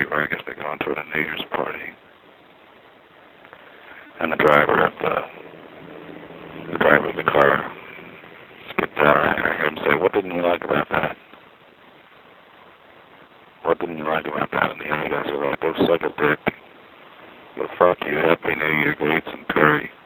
street where I guess they're going to a New Year's party. And the driver of the car skipped out, and I heard him say, "What didn't you like about that? What didn't you like about that?" And the other guys were like, "Go suck a dick. Well, fuck you. Happy New Year, Gates and Curry."